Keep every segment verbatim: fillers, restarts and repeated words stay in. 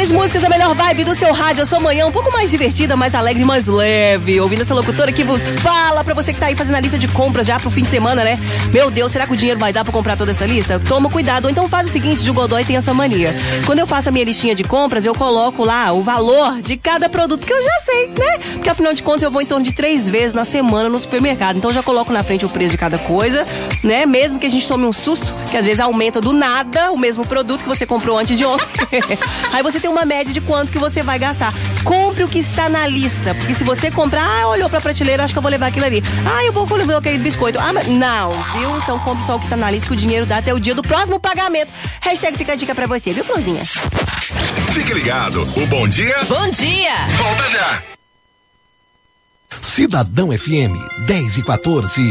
melhores músicas, a melhor vibe do seu rádio, a sua manhã um pouco mais divertida, mais alegre, mais leve. Ouvindo essa locutora que vos fala, pra você que tá aí fazendo a lista de compras já pro fim de semana, né? Meu Deus, será que o dinheiro vai dar pra comprar toda essa lista? Toma cuidado. Ou então faz o seguinte, Gil Godoy tem essa mania. Quando eu faço a minha listinha de compras, eu coloco lá o valor de cada produto, que eu já sei, né? Porque afinal de contas eu vou em torno de três vezes na semana no supermercado. Então eu já coloco na frente o preço de cada coisa, né? Mesmo que a gente tome um susto, que às vezes aumenta do nada o mesmo produto que você comprou antes de ontem. Aí você tem uma média de quanto que você vai gastar. Compre o que está na lista, porque se você comprar, ah, olhou pra prateleira, acho que eu vou levar aquilo ali. Ah, eu vou levar aquele biscoito. Ah, mas não, viu? Então compre só o que tá na lista, que o dinheiro dá até o dia do próximo pagamento. Hashtag fica a dica pra você, viu, Florzinha? Fique ligado, o Bom Dia... Bom dia! Volta já! Cidadão F M, dez e quatorze.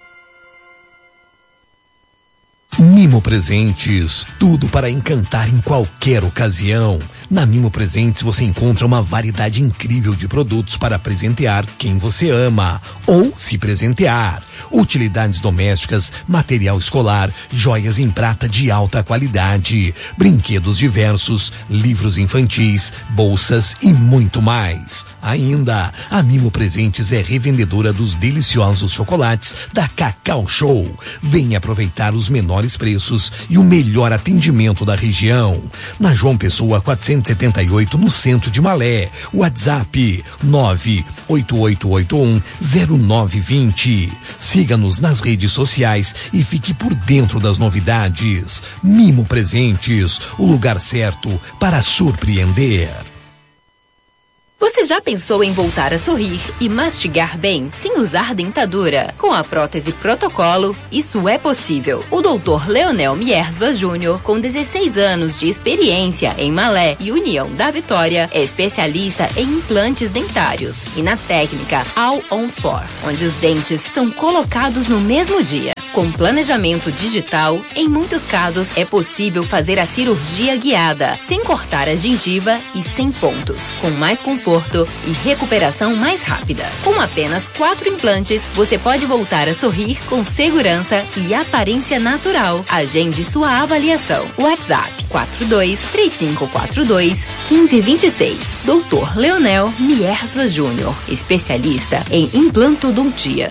Mimo Presentes, tudo para encantar em qualquer ocasião. Na Mimo Presentes você encontra uma variedade incrível de produtos para presentear quem você ama ou se presentear. Utilidades domésticas, material escolar, joias em prata de alta qualidade, brinquedos diversos, livros infantis, bolsas e muito mais. Ainda, a Mimo Presentes é revendedora dos deliciosos chocolates da Cacau Show. Venha aproveitar os menores preços e o melhor atendimento da região. Na João Pessoa quatrocentos e setenta e oito, no centro de Malé. WhatsApp nove oito oito oito um zero nove dois zero. Siga-nos nas redes sociais e fique por dentro das novidades. Mimo Presentes, o lugar certo para surpreender. Você já pensou em voltar a sorrir e mastigar bem, sem usar dentadura? Com a prótese Protocolo, isso é possível. O doutor Leonel Miersva Júnior, com dezesseis anos de experiência em Malé e União da Vitória, é especialista em implantes dentários e na técnica All on Four, onde os dentes são colocados no mesmo dia. Com planejamento digital, em muitos casos é possível fazer a cirurgia guiada, sem cortar a gengiva e sem pontos, com mais conforto e recuperação mais rápida. Com apenas quatro implantes, você pode voltar a sorrir com segurança e aparência natural. Agende sua avaliação. WhatsApp quatro dois três cinco quatro dois um cinco dois seis. doutor Leonel Miersva Júnior, especialista em implantodontia.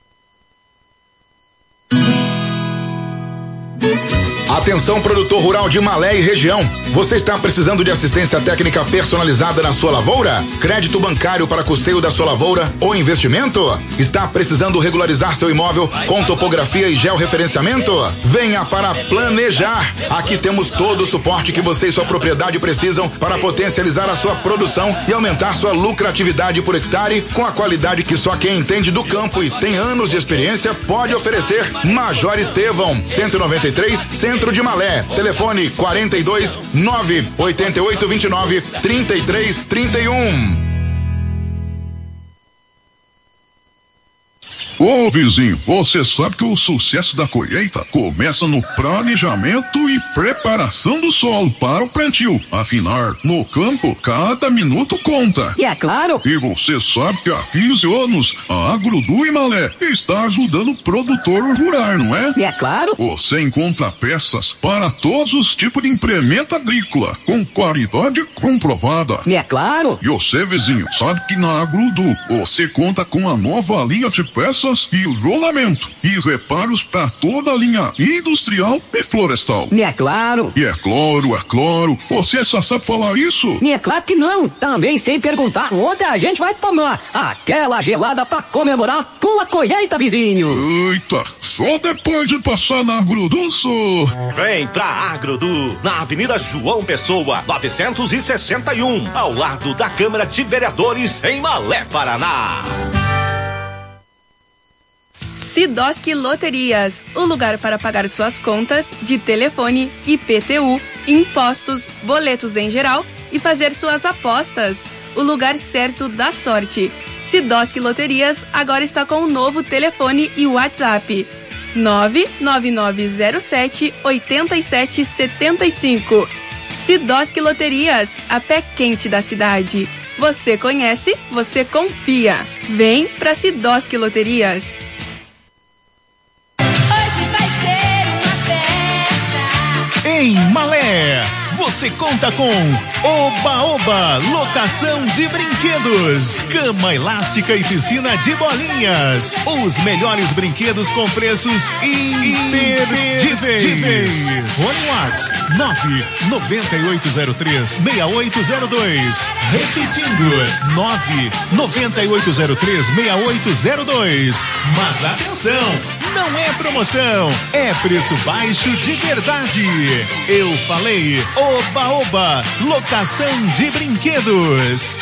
Atenção, produtor rural de Malé e região. Você está precisando de assistência técnica personalizada na sua lavoura? Crédito bancário para custeio da sua lavoura ou investimento? Está precisando regularizar seu imóvel com topografia e georreferenciamento? Venha para Planejar. Aqui temos todo o suporte que você e sua propriedade precisam para potencializar a sua produção e aumentar sua lucratividade por hectare com a qualidade que só quem entende do campo e tem anos de experiência pode oferecer. Major Estevão, cento e noventa e três, Centro de Malé. Telefone quarenta e dois, nove oito oito, vinte e nove, trinta e três, trinta e um. Ô vizinho, você sabe que o sucesso da colheita começa no planejamento e preparação do solo para o plantio. Afinal, no campo, cada minuto conta. E é claro. E você sabe que há quinze anos, a Agrodu Malé está ajudando o produtor rural, não é? E é claro. Você encontra peças para todos os tipos de implemento agrícola, com qualidade comprovada. E é claro. E você, vizinho, sabe que na Agrodu você conta com a nova linha de peças e rolamento e reparos para toda a linha industrial e florestal. E é claro. E é claro, é claro. Você só sabe falar isso? E é claro que não. Também sei perguntar onde a gente vai tomar aquela gelada para comemorar a tua colheita, vizinho. Eita, só depois de passar na Agrodu, só. Vem pra Agrodu, na Avenida João Pessoa, novecentos e sessenta e um, ao lado da Câmara de Vereadores, em Malé, Paraná. Sidoski Loterias, o lugar para pagar suas contas de telefone, I P T U, impostos, boletos em geral e fazer suas apostas. O lugar certo da sorte. Sidoski Loterias agora está com um novo telefone e WhatsApp. nove nove nove zero sete oito sete sete cinco. Sidoski Loterias, a pé quente da cidade. Você conhece, você confia. Vem pra Sidoski Loterias. Hoje vai ser uma festa em Malé. Você você conta com Oba Oba, locação de brinquedos, cama elástica e piscina de bolinhas. Os melhores brinquedos com preços imperdíveis. Fone WhatsApp nove nove oito zero três seis oito zero dois. Repetindo, nove nove oito zero três seis oito zero dois. Mas atenção, não é promoção, é preço baixo de verdade. Eu falei Oba Oba, locação de brinquedos.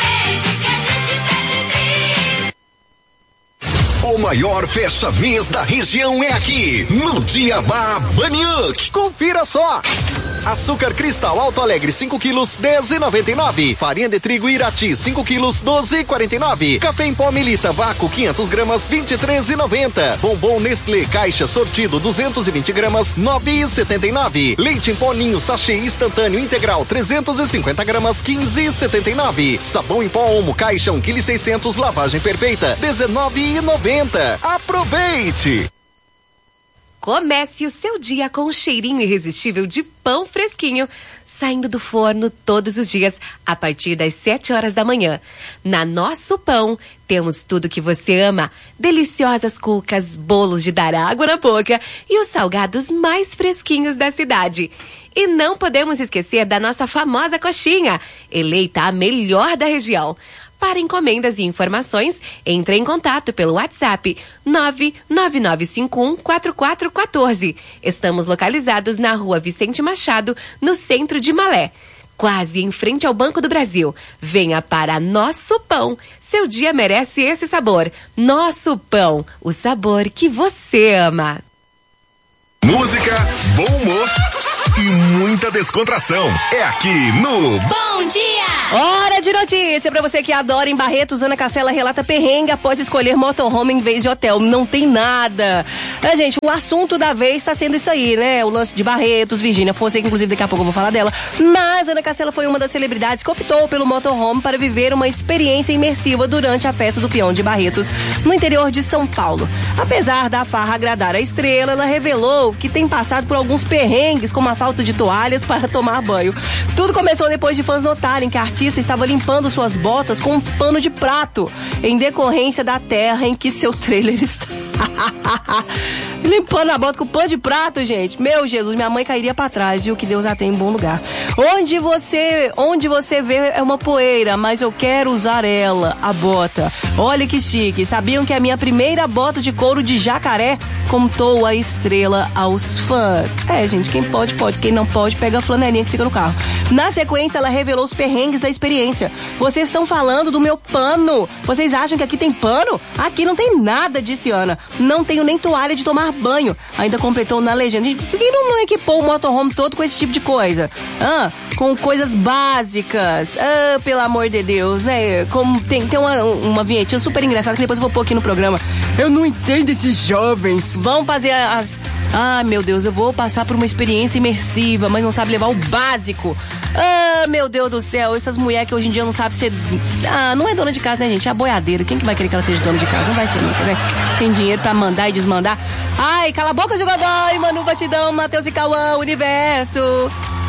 O maior fecha-mês da região é aqui, no Diabá Baniuk. Confira só. Açúcar Cristal Alto Alegre cinco quilos, dez reais e noventa e nove centavos. Farinha de trigo Irati cinco quilos, doze reais e quarenta e nove centavos. Café em pó Melita Vácuo quinhentas gramas, vinte e três reais e noventa centavos. Bombom Nestlé Caixa Sortido duzentas e vinte gramas, nove reais e setenta e nove centavos. Leite em pó Ninho Sachê Instantâneo Integral trezentas e cinquenta gramas, quinze reais e setenta e nove centavos. Sabão em pó Omo Caixa um quilo e seiscentos, lavagem perfeita, dezenove reais e noventa centavos. Aproveite! Comece o seu dia com um cheirinho irresistível de pão fresquinho, saindo do forno todos os dias a partir das sete horas da manhã. Na Nosso Pão, temos tudo que você ama, deliciosas cucas, bolos de dar água na boca e os salgados mais fresquinhos da cidade. E não podemos esquecer da nossa famosa coxinha, eleita a melhor da região. Para encomendas e informações, entre em contato pelo WhatsApp nove nove nove cinco um quatro quatro um quatro. Estamos localizados na Rua Vicente Machado, no centro de Malé, quase em frente ao Banco do Brasil. Venha para Nosso Pão. Seu dia merece esse sabor. Nosso Pão, o sabor que você ama. Música, bom humor e muita descontração. É aqui no Bom Dia! Hora de notícia pra você que adora em Barretos. Ana Castela relata perrengue após escolher motorhome em vez de hotel. Não tem nada. É, gente, o assunto da vez tá sendo isso aí, né? O lance de Barretos, Virgínia Fonseca, inclusive daqui a pouco eu vou falar dela. Mas Ana Castela foi uma das celebridades que optou pelo motorhome para viver uma experiência imersiva durante a festa do Peão de Barretos, no interior de São Paulo. Apesar da farra agradar a estrela, ela revelou que tem passado por alguns perrengues, como a falta de toalhas para tomar banho. Tudo começou depois de fãs notarem que a artista estava limpando suas botas com um pano de prato, em decorrência da terra em que seu trailer está. Limpando a bota com pano de prato, gente. Meu Jesus, minha mãe cairia pra trás, viu? Que Deus a tem em bom lugar. Onde você, onde você vê é uma poeira, mas eu quero usar ela, a bota. Olha que chique. Sabiam que a minha primeira bota de couro de jacaré contou a estrela aos fãs. É, gente, quem pode, pode. Quem não pode, pega a flanelinha que fica no carro. Na sequência, ela revelou os perrengues da experiência. Vocês estão falando do meu pano. Vocês acham que aqui tem pano? Aqui não tem nada, disse Ana. Não tenho nem toalha de tomar banho. Ainda completou na legenda. Por que não, não equipou o motorhome todo com esse tipo de coisa? Ah, com coisas básicas. Ah, pelo amor de Deus, né? Como tem, tem uma, uma vinhetinha super engraçada que depois eu vou pôr aqui no programa. Eu não entendo esses jovens. Vão fazer as... Ah, meu Deus, eu vou passar por uma experiência imersiva, mas não sabe levar o básico. Ah, meu Deus do céu, essas mulheres que hoje em dia não sabem ser... Ah, não é dona de casa, né, gente? É a boiadeira. Quem que vai querer que ela seja dona de casa? Não vai ser nunca, né? Tem dinheiro pra mandar e desmandar. Ai, cala a boca, jogador! Manu Batidão, Matheus e Cauã, Universo.